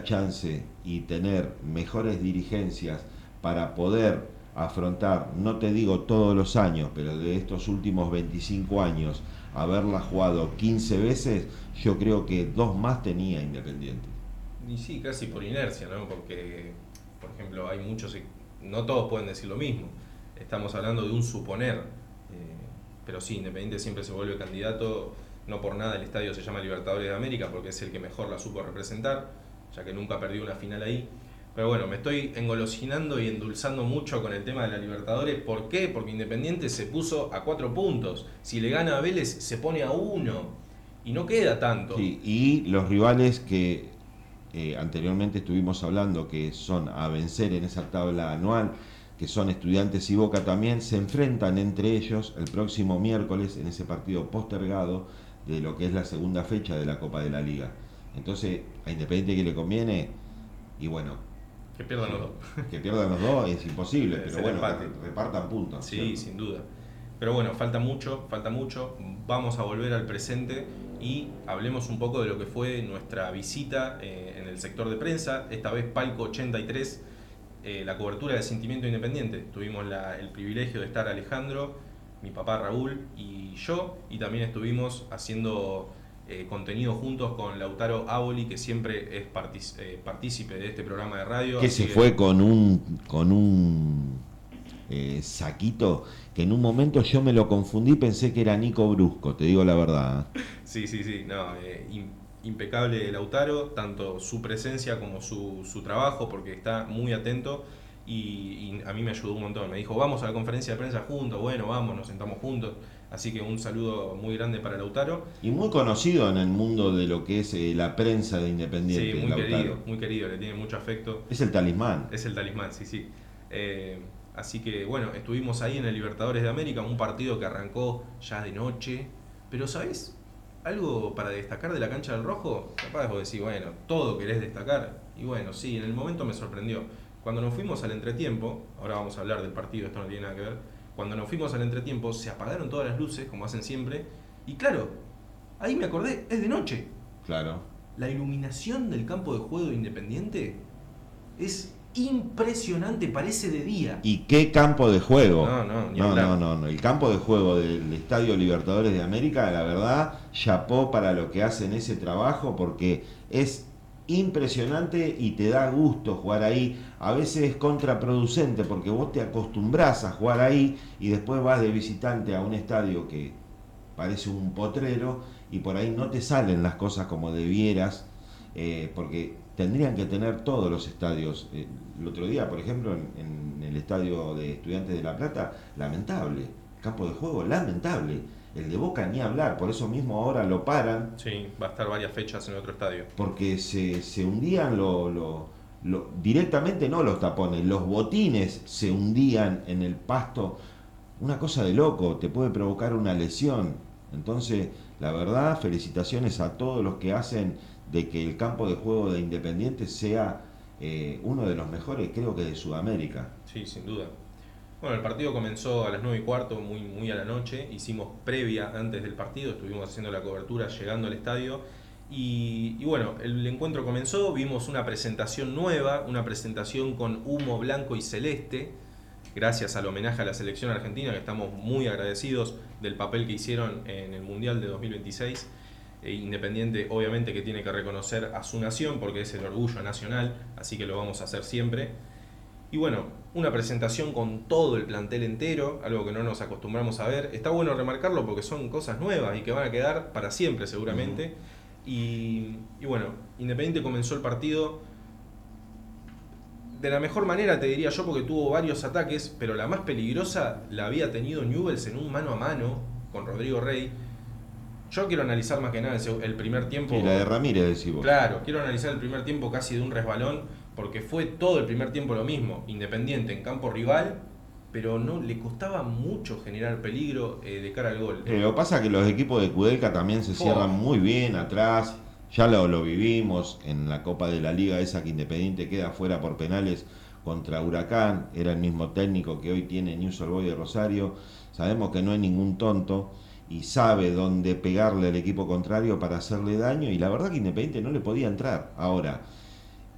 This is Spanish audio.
chance y tener mejores dirigencias para poder afrontar, no te digo todos los años, pero de estos últimos 25 años, haberla jugado 15 veces, yo creo que dos más tenía Independiente. Y sí, casi por inercia, ¿no? Porque, por ejemplo, hay muchos, no todos pueden decir lo mismo. Estamos hablando de un suponer, pero sí, Independiente siempre se vuelve candidato, no por nada el estadio se llama Libertadores de América, porque es el que mejor la supo representar, ya que nunca perdió una final ahí. Pero bueno, me estoy engolosinando y endulzando mucho con el tema de la Libertadores. ¿Por qué? Porque Independiente se puso a 4 puntos. Si le gana a Vélez, se pone a 1. Y no queda tanto. Sí, y los rivales que anteriormente estuvimos hablando que son a vencer en esa tabla anual, que son Estudiantes y Boca también, se enfrentan entre ellos el próximo miércoles en ese partido postergado de lo que es la segunda fecha de la Copa de la Liga. Entonces, a Independiente que le conviene, y bueno, Que pierdan los dos. que pierdan los dos es imposible, Es pero el bueno, que empate. repartan puntos, Sí, ¿cierto? sin duda. Pero bueno, falta mucho, falta mucho. Vamos a volver al presente y hablemos un poco de lo que fue nuestra visita en el sector de prensa, esta vez Palco 83, la cobertura de Sentimiento Independiente. Tuvimos el privilegio de estar Alejandro, mi papá Raúl y yo, y también estuvimos haciendo contenido juntos con Lautaro Aboli, que siempre es partícipe de este programa de radio. Que Así se que fue con un saquito que en un momento yo me lo confundí, pensé que era Nico Brusco, te digo la verdad. ¿Eh? sí, sí, sí, no, impecable Lautaro, tanto su presencia como su trabajo, porque está muy atento y a mí me ayudó un montón. Me dijo, vamos a la conferencia de prensa juntos, bueno, vamos, nos sentamos juntos. Así que un saludo muy grande para Lautaro. Y muy conocido en el mundo de lo que es la prensa de Sí, Independiente, Lautaro. muy querido, le tiene mucho afecto. Es el talismán. Es el talismán, sí, sí. Así que bueno, estuvimos ahí en el Libertadores de América, un partido que arrancó ya de noche. Pero ¿sabés algo para destacar de la cancha del Rojo? Capaz vos decís, bueno, todo querés destacar. Y bueno, sí, en el momento me sorprendió. Cuando nos fuimos al entretiempo, ahora vamos a hablar del partido, esto no tiene nada que ver. Cuando nos fuimos al entretiempo se apagaron todas las luces, como hacen siempre. Y claro, ahí me acordé, es de noche. Claro. La iluminación del campo de juego de Independiente es impresionante, parece de día. ¿Y qué campo de juego? No, no, ni No, hablar. no, no, no. El campo de juego del Estadio Libertadores de América, la verdad, chapó para lo que hacen ese trabajo porque es impresionante y te da gusto jugar ahí. A veces es contraproducente porque vos te acostumbras a jugar ahí y después vas de visitante a un estadio que parece un potrero y por ahí no te salen las cosas como debieras, porque tendrían que tener todos los estadios. El otro día, por ejemplo, en el estadio de Estudiantes de La Plata, lamentable, campo de juego lamentable, el de Boca ni hablar, por eso mismo ahora lo paran, Sí, va a estar varias fechas en otro estadio. porque se hundían directamente, no los tapones, los botines se hundían en el pasto, una cosa de loco, te puede provocar una lesión. Entonces, la verdad, felicitaciones a todos los que hacen de que el campo de juego de Independiente sea uno de los mejores, creo que de Sudamérica. Sí, sin duda. Bueno, el partido comenzó a las 9 y cuarto, muy, muy a la noche. Hicimos previa antes del partido, estuvimos haciendo la cobertura llegando al estadio. Y bueno, el encuentro comenzó, vimos una presentación nueva, una presentación con humo blanco y celeste, gracias al homenaje a la selección argentina, que estamos muy agradecidos del papel que hicieron en el Mundial de 2026. Independiente, obviamente, que tiene que reconocer a su nación, porque es el orgullo nacional, así que lo vamos a hacer siempre. Y bueno, una presentación con todo el plantel entero, algo que no nos acostumbramos a ver. Está bueno remarcarlo porque son cosas nuevas y que van a quedar para siempre seguramente. Y bueno, Independiente comenzó el partido de la mejor manera, te diría yo, porque tuvo varios ataques, pero la más peligrosa la había tenido Newell's en un mano a mano con Rodrigo Rey. Yo quiero analizar más que nada el primer tiempo. Sí, la de Ramírez, decís vos. Claro, quiero analizar el primer tiempo casi de un resbalón, porque fue todo el primer tiempo lo mismo. Independiente en campo rival, pero no le costaba mucho generar peligro de cara al gol. Lo que pasa es que los equipos de Kudelka también se cierran muy bien atrás. Ya lo vivimos en la Copa de la Liga, esa que Independiente queda fuera por penales contra Huracán. Era el mismo técnico que hoy tiene News Old Boys de Rosario. Sabemos que no es ningún tonto y sabe dónde pegarle al equipo contrario para hacerle daño. Y la verdad que Independiente no le podía entrar. Ahora,